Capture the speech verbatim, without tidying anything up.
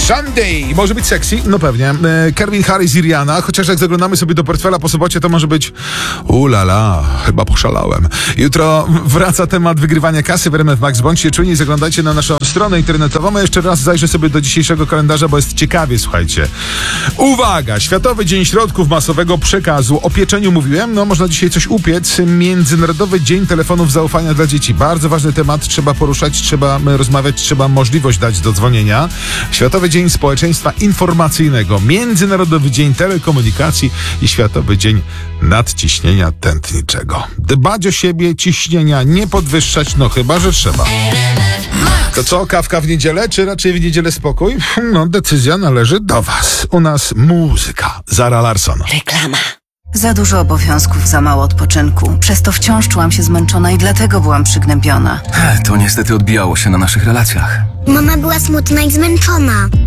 Sunday. Może być sexy? No pewnie. Calvin Harris i Rihanna, chociaż jak zaglądamy sobie do portfela po sobocie, to może być ulala, chyba poszalałem. Jutro wraca temat wygrywania kasy w R M F Max. Bądźcie czujni, zaglądajcie na naszą stronę internetową. A jeszcze raz zajrzę sobie do dzisiejszego kalendarza, bo jest ciekawie, słuchajcie. Uwaga! Światowy Dzień Środków Masowego Przekazu. O pieczeniu mówiłem, no można dzisiaj coś upiec. Międzynarodowy Dzień Telefonów Zaufania dla Dzieci. Bardzo ważny temat, trzeba poruszać, trzeba rozmawiać, trzeba możliwość dać do dzwonienia. Światowy Dzień Społeczeństwa Informacyjnego. Międzynarodowy Dzień Telekomunikacji i Światowy Dzień Nadciśnienia Tętniczego. Dbać o siebie, ciśnienia nie podwyższać, no chyba, że trzeba. To co, kawka w niedzielę, czy raczej w niedzielę spokój? No, decyzja należy do was. U nas muzyka. Zara Larsson. Reklama. Za dużo obowiązków, za mało odpoczynku. Przez to wciąż czułam się zmęczona i dlatego byłam przygnębiona. To niestety odbijało się na naszych relacjach. Mama była smutna i zmęczona.